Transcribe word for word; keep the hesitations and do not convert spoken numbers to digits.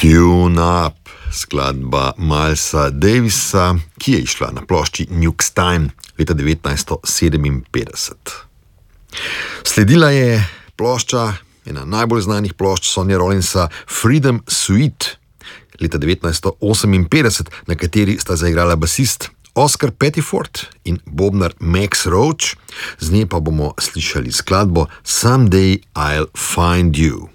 Tune Up, skladba Milesa Davisa, ki je izšla na plošči Nuke's Time leta devetnajststo sedeminpetdeset. Sledila je plošča, ena najbolj znanih plošč Sonja Rollinsa, Freedom Suite leta devetnajststo oseminpetdeset, na kateri sta zaigrala basist Oscar Pettiford in bobnar Max Roach, z nje pa bomo slišali skladbo Someday I'll Find You.